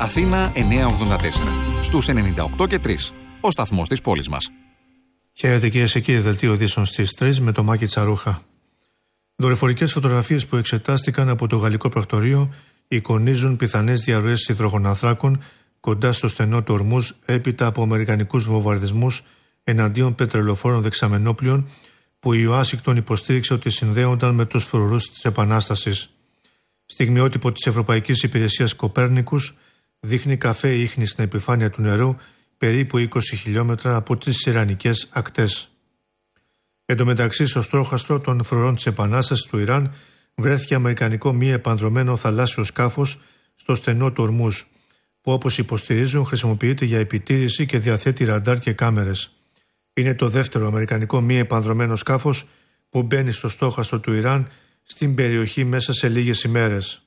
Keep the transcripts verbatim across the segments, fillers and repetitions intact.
Αθήνα εννιακόσια ογδόντα τέσσερα. Στους ενενήντα οκτώ και τρία. Ο σταθμός της πόλης μας. Χαίρετε κυρίες και κύριοι, δελτίο ειδήσεων στις τρεις με το Μάκη Τσαρούχα. Δορυφορικές φωτογραφίες που εξετάστηκαν από το γαλλικό πρακτορείο εικονίζουν πιθανές διαρροές υδρογονανθράκων κοντά στο στενό του Ορμούζ έπειτα από αμερικανικούς βομβαρδισμούς εναντίον πετρελοφόρων δεξαμενόπλων που η Ουάσιγκτον υποστήριξε ότι συνδέονταν με τους φρουρούς της Επανάστασης. Στιγμιότυπο της Ευρωπαϊκής Υπηρεσίας Κοπέρνικους δείχνει καφέ ίχνη στην επιφάνεια του νερού περίπου είκοσι χιλιόμετρα από τις Ιρανικές ακτές. Εν τω μεταξύ, στο στόχαστρο των φρουρών της Επανάστασης του Ιράν βρέθηκε αμερικανικό μη επανδρωμένο θαλάσσιο σκάφος στο στενό του Ορμούζ, που όπως υποστηρίζουν χρησιμοποιείται για επιτήρηση και διαθέτει ραντάρ και κάμερες. Είναι το δεύτερο αμερικανικό μη επανδρωμένο σκάφος που μπαίνει στο στόχαστρο του Ιράν στην περιοχή μέσα σε λίγες ημέρες.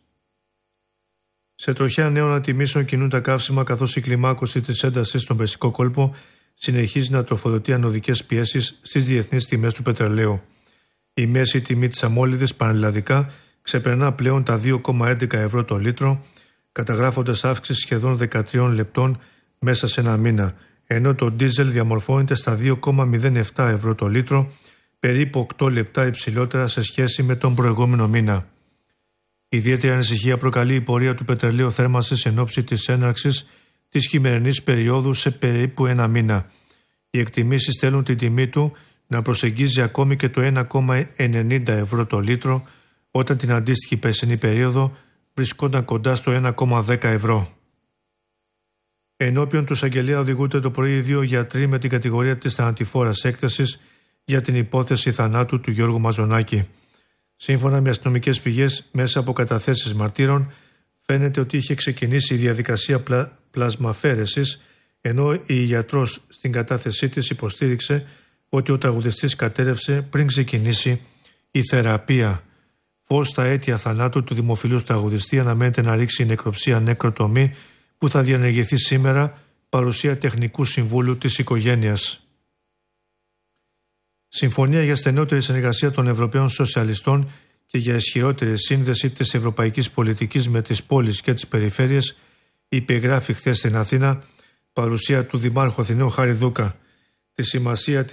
Σε τροχιά νέων ατιμήσεων κινούν τα καύσιμα, καθώς η κλιμάκωση της έντασης στον Περσικό κόλπο συνεχίζει να τροφοδοτεί ανωδικές πιέσεις στις διεθνείς τιμές του πετρελαίου. Η μέση τιμή της αμόλυδης πανελλαδικά ξεπερνά πλέον τα δύο κόμμα έντεκα ευρώ το λίτρο, καταγράφοντας αύξηση σχεδόν δεκατρία λεπτών μέσα σε ένα μήνα, ενώ το ντίζελ διαμορφώνεται στα δύο κόμμα μηδέν επτά ευρώ το λίτρο, περίπου οκτώ λεπτά υψηλότερα σε σχέση με τον προηγούμενο μήνα. Ιδιαίτερη ανησυχία προκαλεί η πορεία του πετρελαίου θέρμανσης εν ώψη της έναρξης της χειμερινής περίοδου σε περίπου ένα μήνα. Οι εκτιμήσεις στέλνουν την τιμή του να προσεγγίζει ακόμη και το ένα κόμμα ενενήντα ευρώ το λίτρο, όταν την αντίστοιχη περσινή περίοδο βρισκόταν κοντά στο ένα κόμμα δέκα ευρώ. Ενώπιον του εισαγγελέα οδηγούνται το πρωί δύο γιατροί με την κατηγορία της θανατηφόρας έκθεσης για την υπόθεση θανάτου του Γιώργου Μαζονάκη. Σύμφωνα με αστυνομικές πηγές, μέσα από καταθέσεις μαρτύρων, φαίνεται ότι είχε ξεκινήσει η διαδικασία πλα... πλασμαφέρεσης, ενώ η γιατρός στην κατάθεσή της υποστήριξε ότι ο τραγουδιστής κατέρευσε πριν ξεκινήσει η θεραπεία. Φως στα αίτια θανάτου του δημοφιλούς τραγουδιστή αναμένεται να ρίξει η νεκροψία νεκροτομή που θα διενεργηθεί σήμερα, παρουσία τεχνικού συμβούλου της οικογένειας. Συμφωνία για στενότερη συνεργασία των Ευρωπαίων Σοσιαλιστών και για ισχυρότερη σύνδεση της ευρωπαϊκής πολιτικής με τις πόλεις και τις περιφέρειες υπεγράφει χθες στην Αθήνα, παρουσία του Δημάρχου Αθηναίου Χάρη Δούκα. Τη σημασία